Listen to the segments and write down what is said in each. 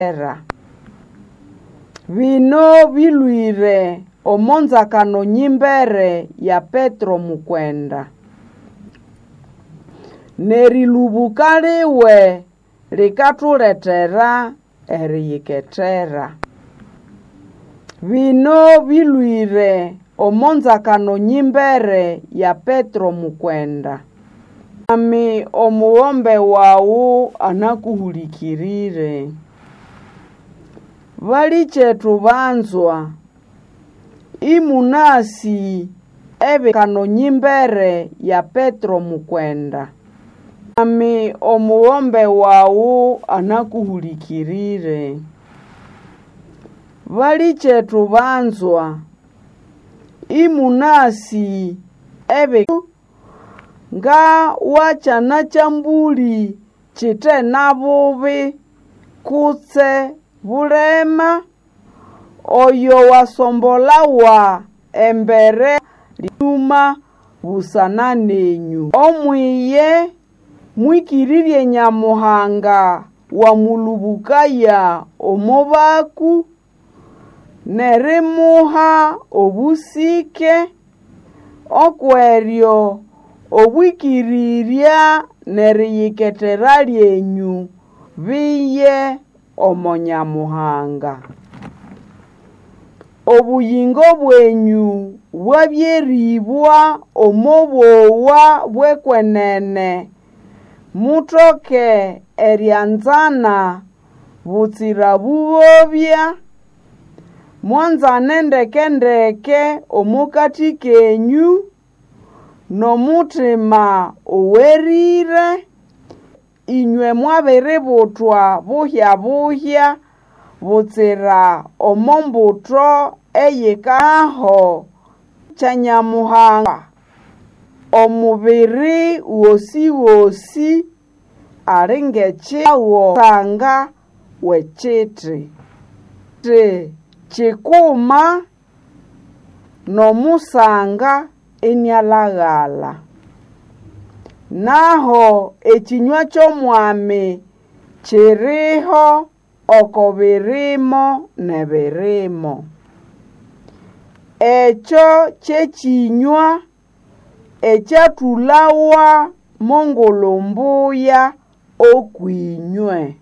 Vino vilwire omonzakano nyimbere ya Petro Mukwenda. Nerilubuka liwe likatuletera eriyiketera. Vino vilwire omonzakano nyimbere ya Petro Mukwenda. Nami omuwombe wawu anakuhulikirire. Vali chetu vanzwa imunasi ebe kano nyimbere ya Petro Mukwenda. Nami omuwombe wawu anakuhulikirire. Vali chetu vanzwa imunasi ebe nga wachana chambuli chite na bubi kutse bulema oyo wasombolawa embere liuma busana nenyu. Omwiye mwikiririe Nyamuhanga wa mulubukaya omobaku nerimuha obusike okweryo obwikiriria neriyiketera lyenyu biye omonyamuhanga. Obuyingo bwenyu bwabyeribwa omobowa bwekwenene mutoke eryanzana butsira bubobya mwanzane ndeke omukati kenyu nomutima owerire inywe mwabiributwa buhya butsira omombuto eyikaho chanyamuhanga omubiri wosi alingechiwo sanga wechiti chikuma nomusanga enyalagala. Naho echinywa chomwami chiriho okobirimo nebirimo. Echo chechinywa echatulawa mongolombuya okwinywe.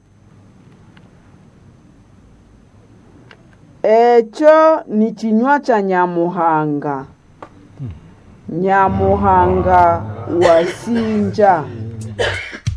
Echo ni chinywa cha Nyamuhanga. Nyamuhanga wasinja.